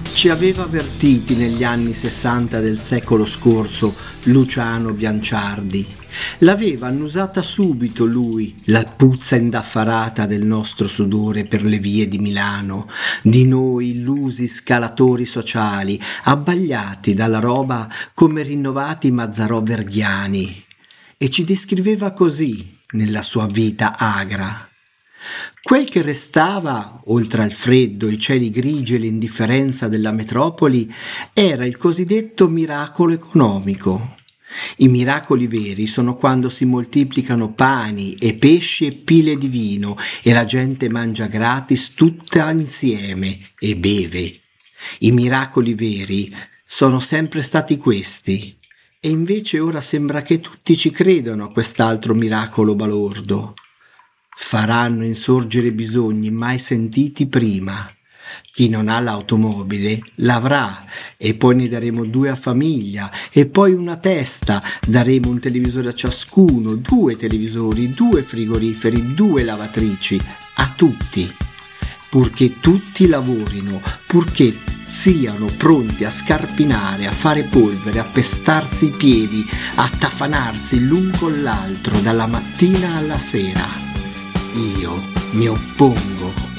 Ci aveva avvertiti negli anni 60 del secolo scorso Luciano Bianciardi. L'aveva annusata subito lui, la puzza indaffarata del nostro sudore per le vie di Milano, di noi illusi scalatori sociali, abbagliati dalla roba come rinnovati Mazzarò verghiani. E ci descriveva così nella sua vita agra. Quel che restava, oltre al freddo, i cieli grigi e l'indifferenza della metropoli, era il cosiddetto miracolo economico. I miracoli veri sono quando si moltiplicano pani e pesci e pile di vino e la gente mangia gratis tutta insieme e beve. I miracoli veri sono sempre stati questi. E invece ora sembra che tutti ci credano a quest'altro miracolo balordo. Faranno insorgere bisogni mai sentiti prima. Chi non ha l'automobile l'avrà e poi ne daremo 2 a famiglia e poi una testa, daremo un televisore a ciascuno, 2 televisori, 2 frigoriferi, 2 lavatrici, a tutti. Purché tutti lavorino, purché siano pronti a scarpinare, a fare polvere, a pestarsi i piedi, a tafanarsi l'un con l'altro dalla mattina alla sera. Io mi oppongo.